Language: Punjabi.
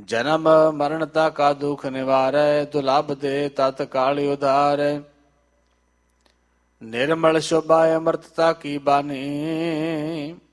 ਜਨਮ ਮਰਣਤਾ ਕਾ ਦੁਖ ਨਿਵਾਰੈ, ਦੁਲਭ ਦੇ ਤਤ ਕਾਲ ਉਧਾਰੈ। ਨਿਰਮਲ ਸ਼ੋਭਾ ਅਮਰਤਤਾ ਕੀ ਬਾਣੀ,